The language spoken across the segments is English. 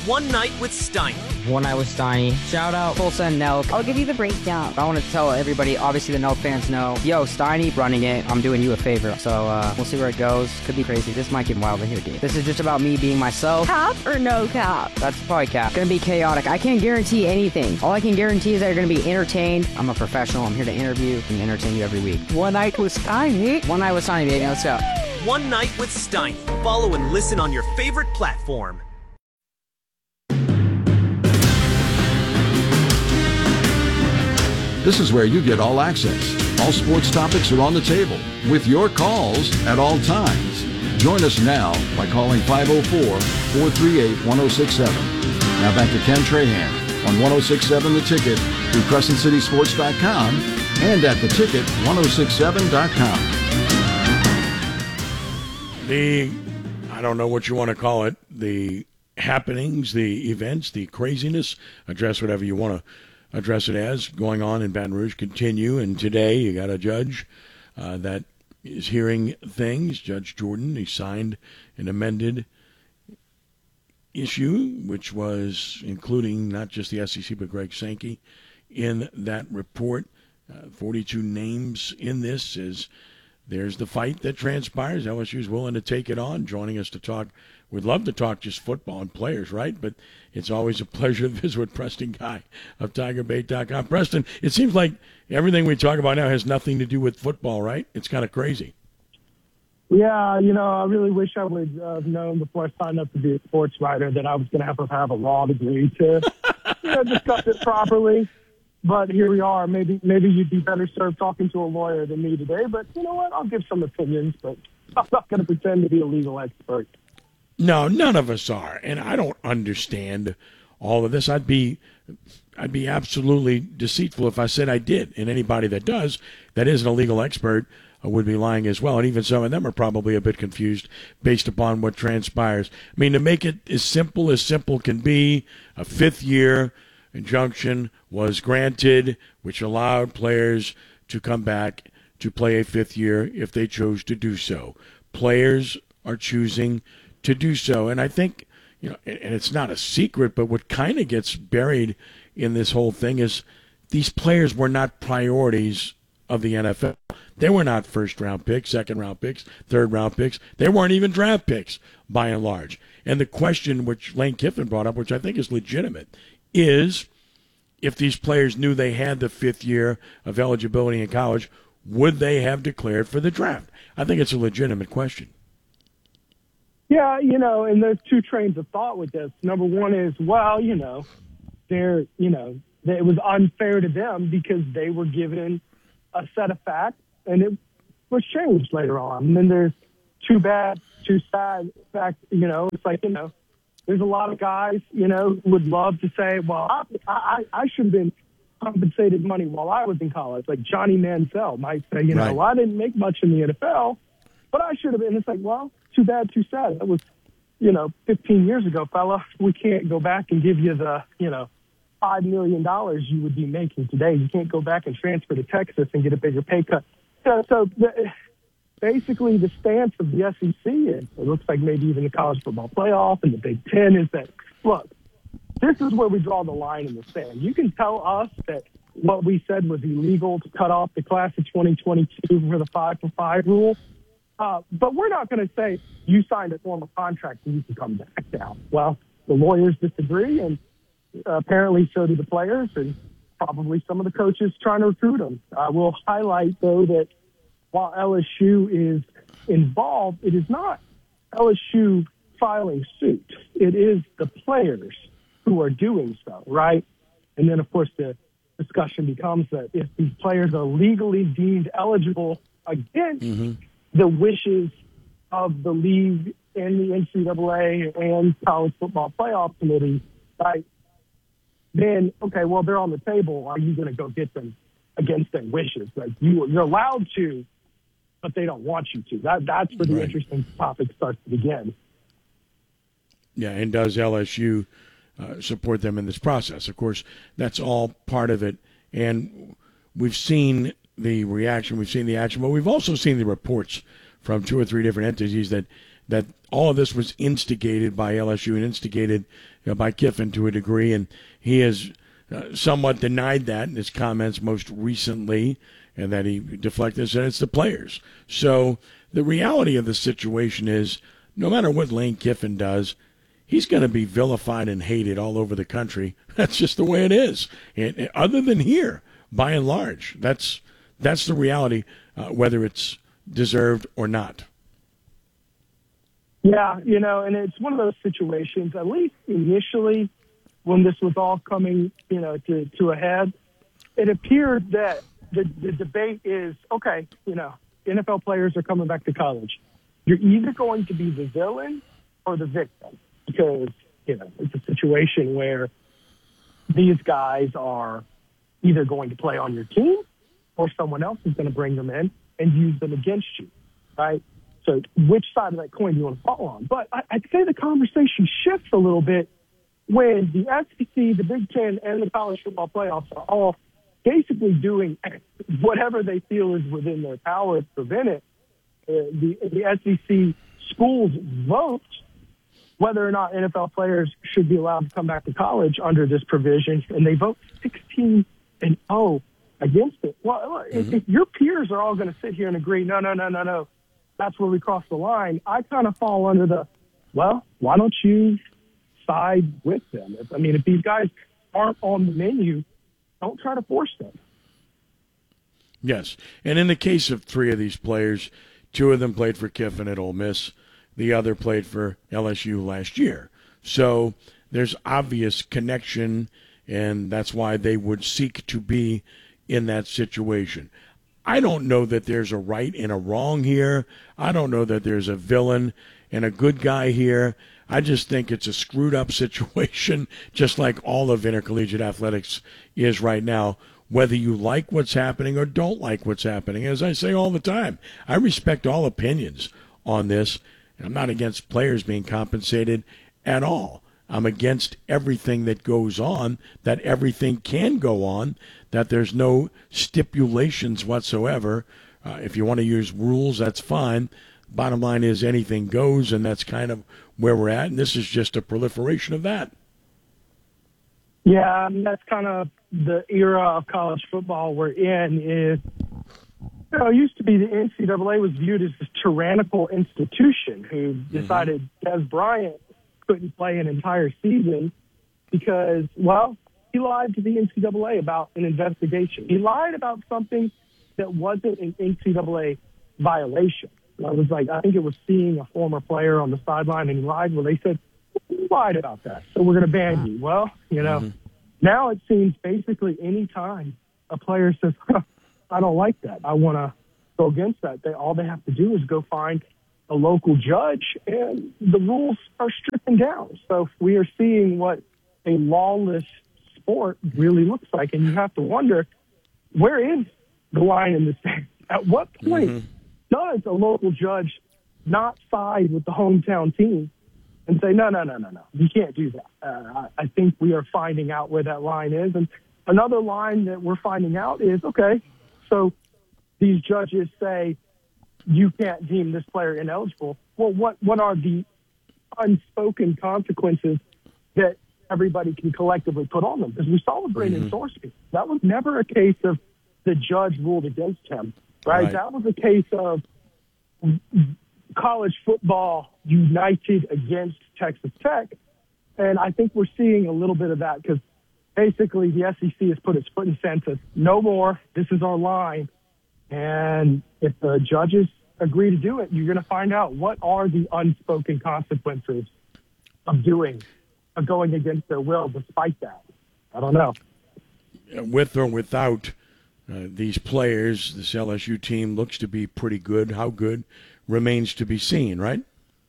One Night with Steiny. One Night with Steiny. Shout out Full Send Nelk. I'll give you the breakdown. I want to tell everybody, obviously the Nelk fans know, yo, Steiny running it, I'm doing you a favor. So we'll see where it goes. Could be crazy. This might get wild in here, dude. This is just about me being myself. Cap or no cap? That's probably cap. Gonna be chaotic. I can't guarantee anything. All I can guarantee is that you're gonna be entertained. I'm a professional. I'm here to interview and entertain you every week. One Night with Steiny. One Night with Steiny, baby. Let's go. One Night with Steiny. Follow and listen on your favorite platform. This is where you get all access. All sports topics are on the table with your calls at all times. Join us now by calling 504-438-1067. Now back to Ken Trahan on 1067 The Ticket through CrescentCitySports.com and at theticket1067.com. I don't know what you want to call it, the happenings, the events, the craziness, address whatever you want to address it as, going on in Baton Rouge continue. And today you got a judge that is hearing things. Judge Jordan, he signed an amended issue, which was including not just the SEC but Greg Sankey in that report. 42 names in this. There's the fight that transpires. LSU's willing to take it on. Joining us to talk, we'd love to talk just football and players, right? But it's always a pleasure to visit with Preston Guy of TigerBait.com. Preston, it seems like everything we talk about now has nothing to do with football, right? It's kind of crazy. Yeah, I really wish I would have known before I signed up to be a sports writer that I was going to have a law degree to discuss it properly. But here we are. Maybe you'd be better served talking to a lawyer than me today. But you know what? I'll give some opinions, but I'm not going to pretend to be a legal expert. No, none of us are, and I don't understand all of this. I'd be absolutely deceitful if I said I did, and anybody that does, that isn't a legal expert, would be lying as well. And even some of them are probably a bit confused based upon what transpires. I mean, to make it as simple can be, a fifth-year injunction was granted, which allowed players to come back to play a fifth year if they chose to do so. Players are choosing to do so. And I think, and it's not a secret, but what kind of gets buried in this whole thing is these players were not priorities of the NFL. They were not first-round picks, second-round picks, third-round picks. They weren't even draft picks, by and large. And the question which Lane Kiffin brought up, which I think is legitimate, is if these players knew they had the fifth year of eligibility in college, would they have declared for the draft? I think it's a legitimate question. Yeah, and there's two trains of thought with this. Number one is, it was unfair to them because they were given a set of facts and it was changed later on. And then there's too bad, too sad fact, it's like, there's a lot of guys, who would love to say, well, I should have been compensated money while I was in college. Like Johnny Manziel might say, right. Well, I didn't make much in the NFL, but I should have been. It's like, well, too bad, too sad. That was, 15 years ago, fella. We can't go back and give you the, $5 million you would be making today. You can't go back and transfer to Texas and get a bigger pay cut. Basically, the stance of the SEC, and it looks like maybe even the college football playoff and the Big Ten, is that, look, this is where we draw the line in the sand. You can tell us that what we said was illegal to cut off the class of 2022 for the 5-for-5 rule. But we're not going to say you signed a formal contract and you can come back now. Well, the lawyers disagree, and apparently so do the players, and probably some of the coaches trying to recruit them. I will highlight, though, that while LSU is involved, it is not LSU filing suit. It is the players who are doing so, right? And then, of course, the discussion becomes that if these players are legally deemed eligible against the wishes of the league and the NCAA and college football playoff committee, right, then, okay, well, they're on the table. Are you going to go get them against their wishes? Like you're allowed to, but they don't want you to. That's where the interesting topic starts to begin. Yeah, and does LSU support them in this process? Of course, that's all part of it. And we've seen the reaction, we've seen the action, but we've also seen the reports from two or three different entities that all of this was instigated by LSU and instigated by Kiffin to a degree, and he has somewhat denied that in his comments most recently, and that he deflected and said it's the players. So the reality of the situation is, no matter what Lane Kiffin does, he's going to be vilified and hated all over the country. That's just the way it is. And other than here, by and large, that's the reality, whether it's deserved or not. Yeah, and it's one of those situations, at least initially, when this was all coming, to a head, it appeared that the debate is, okay, NFL players are coming back to college. You're either going to be the villain or the victim, because, it's a situation where these guys are either going to play on your team or someone else is going to bring them in and use them against you, right? So which side of that coin do you want to fall on? But I'd say the conversation shifts a little bit when the SEC, the Big Ten, and the college football playoffs are all basically doing whatever they feel is within their power to prevent it. The SEC schools vote whether or not NFL players should be allowed to come back to college under this provision, and they vote 16-0 against it. Well, if your peers are all going to sit here and agree, no, that's where we cross the line, I kind of fall under why don't you side with them? If these guys aren't on the menu, don't try to force them. Yes, and in the case of three of these players, two of them played for Kiffin at Ole Miss. The other played for LSU last year. So there's obvious connection, and that's why they would seek to be in that situation. I don't know that there's a right and a wrong here. I don't know that there's a villain and a good guy here. I just think it's a screwed up situation, just like all of intercollegiate athletics is right now, whether you like what's happening or don't like what's happening. As I say all the time, I respect all opinions on this. I'm not against players being compensated at all. I'm against everything that goes on, that everything can go on, that there's no stipulations whatsoever. If you want to use rules, that's fine. Bottom line is anything goes, and that's kind of where we're at, and this is just a proliferation of that. Yeah, that's kind of the era of college football we're in. Is it used to be the NCAA was viewed as this tyrannical institution who decided Des Bryant couldn't play an entire season because, he lied to the NCAA about an investigation. He lied about something that wasn't an NCAA violation. I think it was seeing a former player on the sideline and he lied. Well, they said, you lied about that, so we're going to ban you. Well, now it seems basically any time a player says, I don't like that, I want to go against that, all they have to do is go find a local judge, and the rules are stricken down. So we are seeing what a lawless sport really looks like, and you have to wonder, where is the line in this thing? At what point does a local judge not side with the hometown team and say, no, you can't do that? I think we are finding out where that line is. And another line that we're finding out is, okay, so these judges say you can't deem this player ineligible. Well, what are the unspoken consequences that everybody can collectively put on them? Because we saw with Brandon Sorsby, that was never a case of the judge ruled against him, right? That was a case of college football united against Texas Tech. And I think we're seeing a little bit of that because basically the SEC has put its foot in the says, no more, this is our line. And if the judges agree to do it, you're going to find out what are the unspoken consequences of going against their will despite that. I don't know. With or without these players, this LSU team looks to be pretty good. How good remains to be seen, right?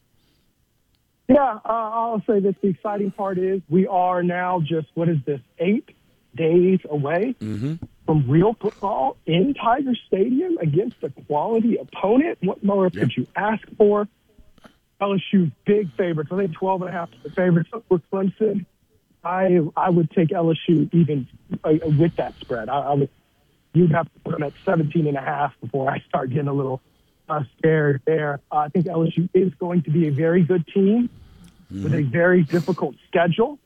Yeah, I'll say this. The exciting part is we are now just, 8 days away from real football in Tiger Stadium against a quality opponent. What more could you ask for? LSU big favorites. I think 12.5 favorites with Clemson. I would take LSU even with that spread. You'd have to put them at 17.5 before I start getting a little scared there. I think LSU is going to be a very good team with a very difficult schedule.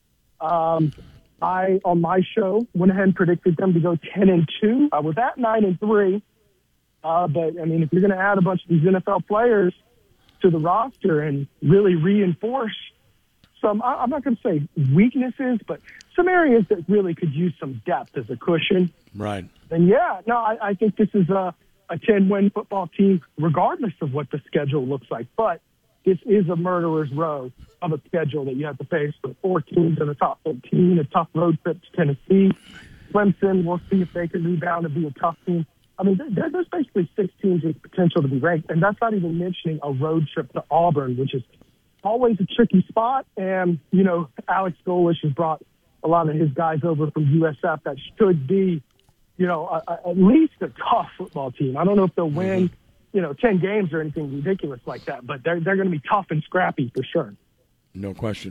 I, on my show, went ahead and predicted them to go 10-2. I was at 9-3. But, I mean, if you're going to add a bunch of these NFL players to the roster and really reinforce some, I'm not going to say weaknesses, but some areas that really could use some depth as a cushion. Right. Then, I think this is a 10-win football team, regardless of what the schedule looks like. But this is a murderer's row of a schedule that you have to face with 4 teams in the top 15, a tough road trip to Tennessee. Clemson, we'll see if they can rebound and be a tough team. I mean, there's basically 6 teams with potential to be ranked, and that's not even mentioning a road trip to Auburn, which is always a tricky spot. And, you know, Alex Golesh has brought a lot of his guys over from USF that should be, you know, at least a tough football team. I don't know if they'll win, 10 games or anything ridiculous like that, but they're going to be tough and scrappy for sure. No question.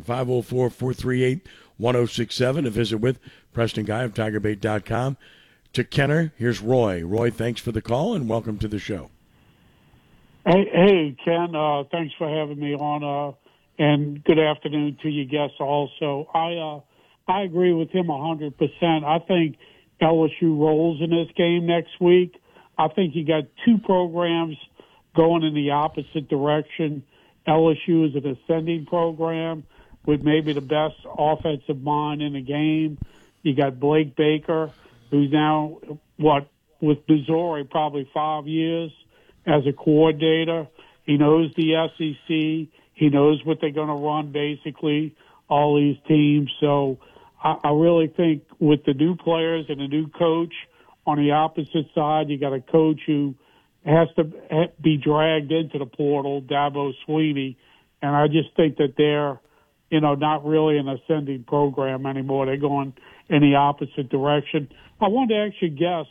504-438-1067 to visit with Preston Guy of TigerBait.com. To Kenner, here's Roy. Roy, thanks for the call and welcome to the show. Hey, Ken. Thanks for having me on, and good afternoon to your guests also. I agree with him 100%. I think LSU rolls in this game next week. I think you got 2 programs going in the opposite direction. LSU is an ascending program with maybe the best offensive mind in the game. You got Blake Baker, who's now, with Missouri, probably 5 years as a coordinator. He knows the SEC. He knows what they're going to run, basically, all these teams. So I really think with the new players and a new coach on the opposite side, you got a coach who has to be dragged into the portal, Dabo Swinney. And I just think that they're, not really an ascending program anymore. They're going in the opposite direction. I wanted to ask your guest,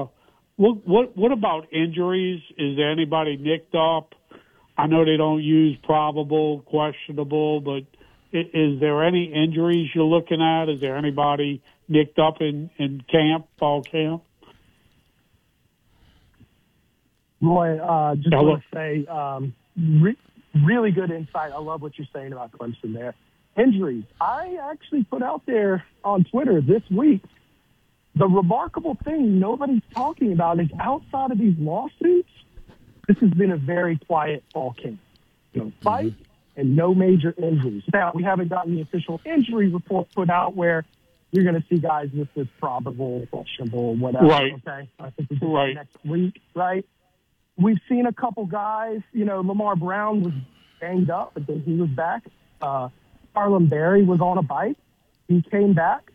what about injuries? Is there anybody nicked up? I know they don't use probable, questionable, but is there any injuries you're looking at? Is there anybody nicked up in fall camp? Roy, just want to say, really good insight. I love what you're saying about Clemson there. Injuries. I actually put out there on Twitter this week, the remarkable thing nobody's talking about is outside of these lawsuits, this has been a very quiet fall camp. No fight and no major injuries. Now, we haven't gotten the official injury report put out where you're going to see guys listed probable, questionable, whatever. Right. Okay. I think we do that next week, right? We've seen a couple guys, Lamar Brown was banged up, but then he was back. Harlem Berry was on a bike. He came back.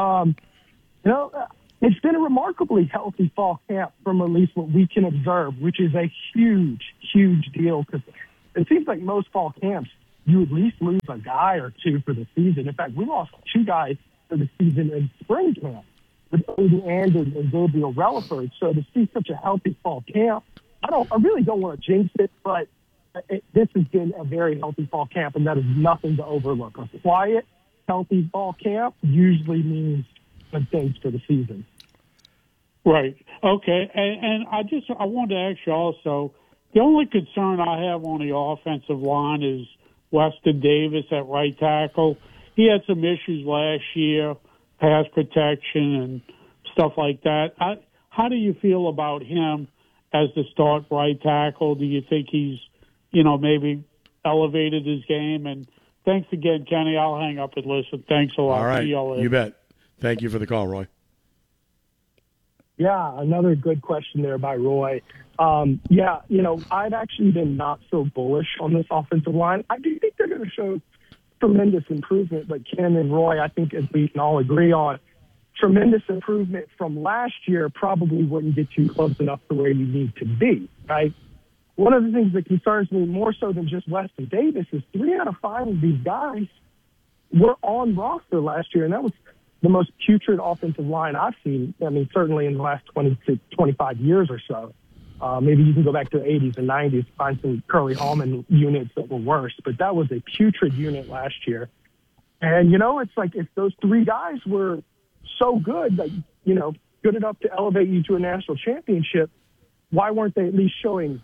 It's been a remarkably healthy fall camp from at least what we can observe, which is a huge, huge deal because it seems like most fall camps, you at least lose a guy or 2 for the season. In fact, we lost 2 guys for the season in spring camp with Odie Andrews and Gabriel Relaford. So to see such a healthy fall camp, I really don't want to jinx it, but this has been a very healthy fall camp, and that is nothing to overlook. A quiet, healthy fall camp usually means good things for the season. Right. Okay. And I wanted to ask you also, the only concern I have on the offensive line is Weston Davis at right tackle. He had some issues last year, pass protection and stuff like that. How do you feel about him as the start right tackle? Do you think he's, maybe elevated his game? And thanks again, Kenny. I'll hang up and listen. Thanks a lot. All right. You bet. Thank you for the call, Roy. Yeah, another good question there by Roy. I've actually been not so bullish on this offensive line. I do think they're going to show tremendous improvement, but Ken and Roy, I think as we can all agree on, tremendous improvement from last year probably wouldn't get you close enough to where you need to be, right? One of the things that concerns me more so than just Weston Davis is 3 out of 5 of these guys were on roster last year, and that was the most putrid offensive line I've seen. I mean, certainly in the last 20 to 25 years or so. Maybe you can go back to the 80s and 90s, find some Curly Hallman units that were worse, but that was a putrid unit last year. And, it's like if those 3 guys were so good, like, good enough to elevate you to a national championship, why weren't they at least showing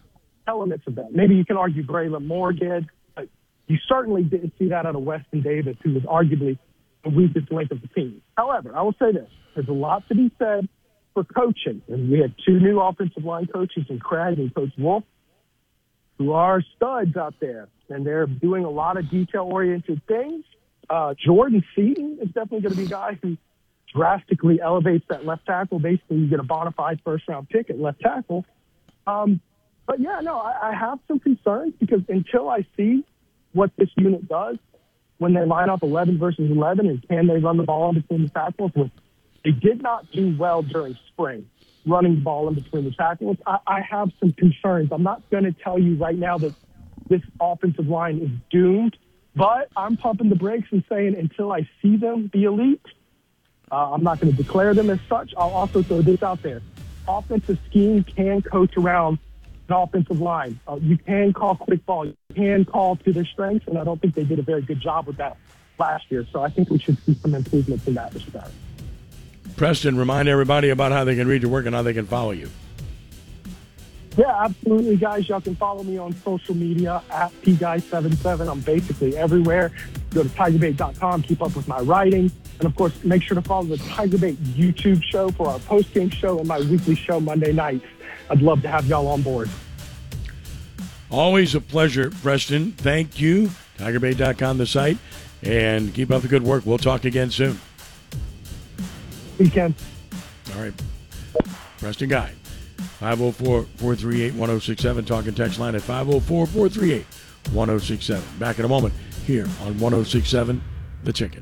elements of that. Maybe you can argue Braylon Moore did, but you certainly didn't see that out of Weston Davis, who was arguably the weakest link of the team. However, I will say this. There's a lot to be said for coaching. And we had 2 new offensive line coaches in Craig and Coach Wolf, who are studs out there. And they're doing a lot of detail-oriented things. Jordan Seaton is definitely going to be a guy who drastically elevates that left tackle. Basically, you get a bona fide first-round pick at left tackle. But, yeah, no, I have some concerns because until I see what this unit does when they line up 11 versus 11 and can they run the ball in between the tackles, they did not do well during spring, running the ball in between the tackles. I have some concerns. I'm not going to tell you right now that this offensive line is doomed, but I'm pumping the brakes and saying until I see them be elite, I'm not going to declare them as such. I'll also throw this out there. Offensive scheme can coach around an offensive line. You can call quick ball. You can call to their strengths, and I don't think they did a very good job with that last year. So I think we should see some improvements in that respect. Preston, remind everybody about how they can read your work and how they can follow you. Yeah, absolutely, guys. Y'all can follow me on social media at PGuy77. I'm basically everywhere. Go to TigerBait.com, keep up with my writing. And, of course, make sure to follow the Tiger Bait YouTube show for our post-game show and my weekly show Monday nights. I'd love to have y'all on board. Always a pleasure, Preston. Thank you. TigerBait.com, the site. And keep up the good work. We'll talk again soon. Weekend. All right. Preston Guy. 504-438-1067. Talk and text line at 504-438-1067. Back in a moment here on 1067 The Ticket.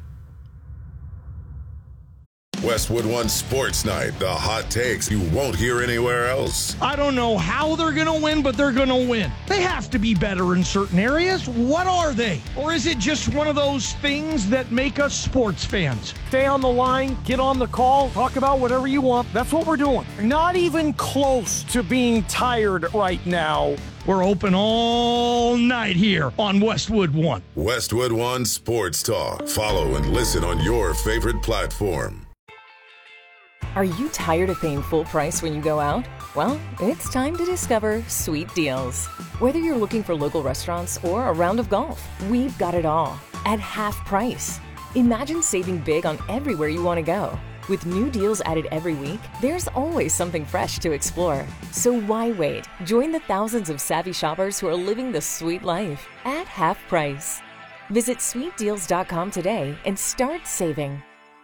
Westwood One Sports Night. The hot takes you won't hear anywhere else. I don't know how they're going to win, but they're going to win. They have to be better in certain areas. What are they? Or is it just one of those things that make us sports fans? Stay on the line, get on the call, talk about whatever you want. That's what we're doing. Not even close to being tired right now. We're open all night here on Westwood One. Westwood One Sports Talk. Follow and listen on your favorite platform. Are you tired of paying full price when you go out? Well, it's time to discover Sweet Deals. Whether you're looking for local restaurants or a round of golf, we've got it all at half price. Imagine saving big on everywhere you want to go. With new deals added every week, there's always something fresh to explore. So why wait? Join the thousands of savvy shoppers who are living the sweet life at half price. Visit sweetdeals.com today and start saving.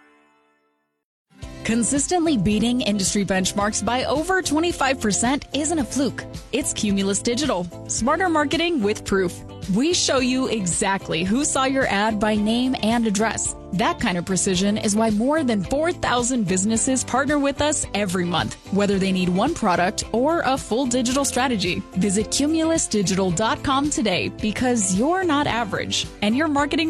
Consistently beating industry benchmarks by over 25% isn't a fluke. It's Cumulus Digital. Smarter marketing with proof. We show you exactly who saw your ad by name and address. That kind of precision is why more than 4,000 businesses partner with us every month, whether they need one product or a full digital strategy. Visit cumulusdigital.com today because you're not average and your marketing